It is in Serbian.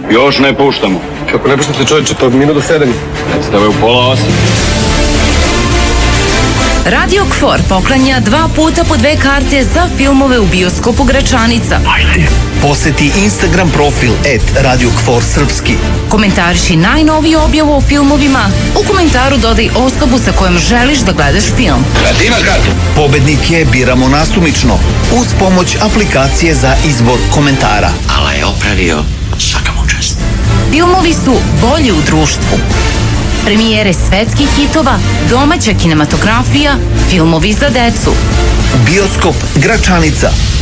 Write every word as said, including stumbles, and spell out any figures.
Još ne puštamo. Kako ne puštate čovječe, pa minut do sedam. Predstave u pola osam. Radio Kfor poklanja dva puta po dve karte za filmove u bioskopu Gračanica. Ajde. Poseti Instagram profil et Radio Kfor Srpski. Komentariši najnoviju objavu o filmovima. U komentaru dodaj osobu sa kojom želiš da gledaš film. Kad ima kartu? Pobednike biramo nasumično uz pomoć aplikacije za izbor komentara. Ala je opravio, svaka mu čast. Filmovi su bolji u društvu. Premijere svetskih hitova, domaća kinematografija, filmovi za decu. Bioskop Gračanica.